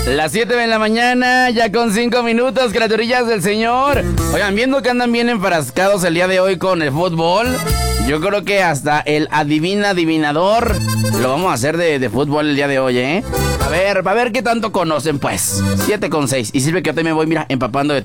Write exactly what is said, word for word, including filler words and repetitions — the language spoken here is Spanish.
Las siete de la mañana, ya con cinco minutos, criaturillas del Señor. Oigan, viendo que andan bien enfrascados el día de hoy con el fútbol, yo creo que hasta el adivina adivinador lo vamos a hacer de, de fútbol el día de hoy, ¿eh? A ver, a ver qué tanto conocen, pues. siete con seis. Y sirve que yo también me voy, mira, empapando de